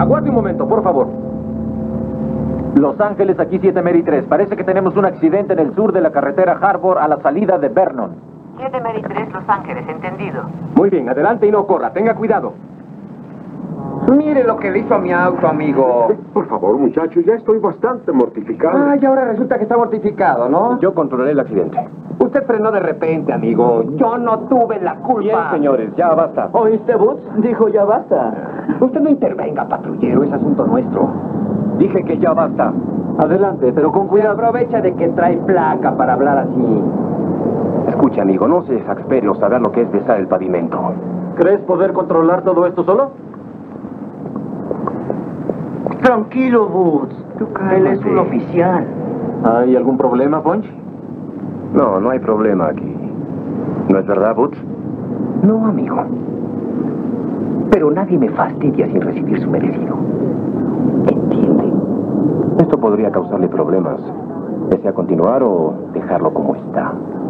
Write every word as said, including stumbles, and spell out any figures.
Aguarde un momento, por favor. Los Ángeles, aquí siete Mary tres. Parece que tenemos un accidente en el sur de la carretera Harbor a la salida de Vernon. siete Mary tres, Los Ángeles, entendido. Muy bien, adelante y no corra. Tenga cuidado. Mire lo que le hizo a mi auto, amigo. Por favor, muchacho, ya estoy bastante mortificado. Ah, y ahora resulta que está mortificado, ¿no? Yo controlé el accidente. Usted frenó de repente, amigo. Yo no tuve la culpa. Bien, señores, ya basta. ¿Oíste, Boots? Dijo ya basta. Usted no intervenga, patrullero, es asunto nuestro. Dije que ya basta. Adelante, pero con Se cuidado. aprovecha de que trae placa para hablar así. Escucha, amigo, no se exaspere o saber lo que es besar el pavimento. ¿Crees poder controlar todo esto solo? Tranquilo, Boots. Él es un oficial. ¿Hay algún problema, Punch? No, no hay problema aquí. ¿No es verdad, Boots? No, amigo. Pero nadie me fastidia sin recibir su merecido. ¿Entiende? Esto podría causarle problemas. ¿Desea continuar o dejarlo como está?